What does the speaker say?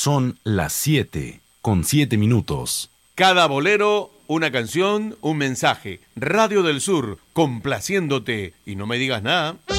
Son las 7:07. Cada bolero, una canción, un mensaje. Radio del Sur, complaciéndote. Y no me digas nada.